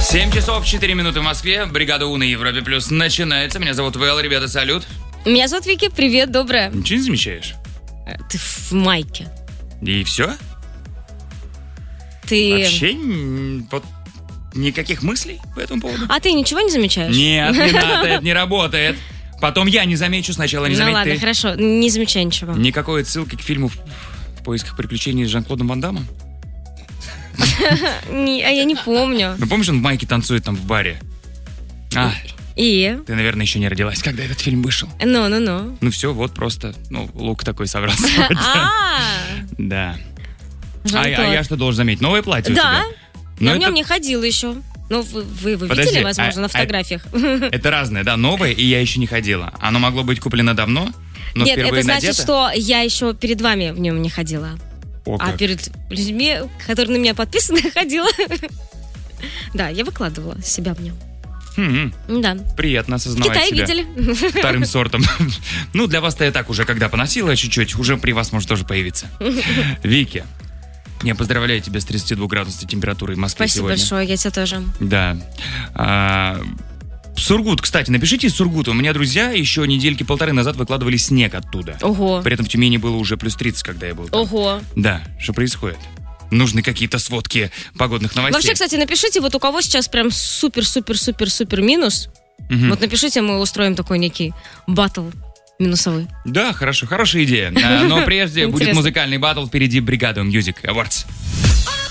7 часов 4 минуты в Москве. Бригада У на Европе Плюс начинается. Меня зовут Вэл. Ребята, салют. Меня зовут Вики. Привет, доброе. Ничего не замечаешь? Ты в майке. И все? Ты... Вообще вот никаких мыслей по этому поводу? А ты ничего не замечаешь? Нет, не надо, это не работает. Потом я не замечу, сначала не заметь Ну ладно, ты. хорошо, не замечай ничего. Никакой отсылки к фильму «В поисках приключений» с Жан-Клодом Ван Даммом? А я не помню. Ну, помнишь, он в майке танцует там в баре? И? Ты, наверное, еще не родилась, когда этот фильм вышел. Ну. Ну все, вот просто, лук такой собрался. Да. А я что должен заметить? Новое платье у тебя? Да, я в нем не ходила еще. Ну, вы видели, возможно, на фотографиях. Это разное, да, новое, и я еще не ходила. Оно могло быть куплено давно, но Нет, впервые это значит, надето? что я еще перед вами в нем не ходила. А перед людьми, которые на меня подписаны, ходила. Да, я выкладывала себя в нем. Да. Приятно осознавать Китай себя видели. вторым сортом. Ну, для вас-то я так уже, когда поносила чуть-чуть, уже при вас может тоже появиться. Вики, я поздравляю тебя с 32-градусной температурой в Москве сегодня. Спасибо большое, я тебя тоже. Да. Сургут, кстати, напишите из Сургута. У меня друзья еще недельки полторы назад выкладывали снег оттуда. Ого. При этом в Тюмени было уже плюс 30, когда я был там. Ого. Да, что происходит? Нужны какие-то сводки погодных новостей. Вообще, кстати, напишите, вот у кого сейчас прям супер-супер-супер-супер минус. Вот напишите, мы устроим такой некий баттл минусовый. Да, хорошо, хорошая идея. Но прежде будет музыкальный баттл, впереди Бригада Music Awards.